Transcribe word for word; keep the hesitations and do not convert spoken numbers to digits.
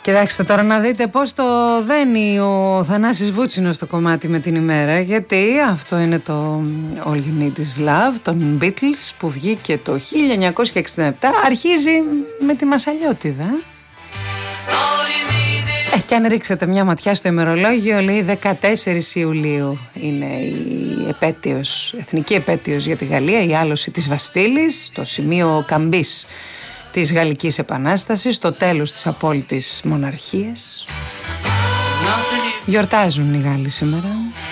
Κοιτάξτε τώρα να δείτε πώς το δένει ο Θανάσης Βούτσινος στο κομμάτι με την ημέρα, γιατί αυτό είναι το All You Need Is Love των Beatles που βγήκε το χίλια εννιακόσια εξήντα επτά. Αρχίζει με τη Μασαλιώτιδα. Ε, και αν ρίξετε μια ματιά στο ημερολόγιο, λέει δεκατέσσερις Ιουλίου είναι η επέτειος, εθνική επέτειος για τη Γαλλία, η άλωση της Βαστίλης, το σημείο καμπής της Γαλλικής Επανάστασης, το τέλος της απόλυτης μοναρχίας. Γιορτάζουν οι Γάλλοι σήμερα.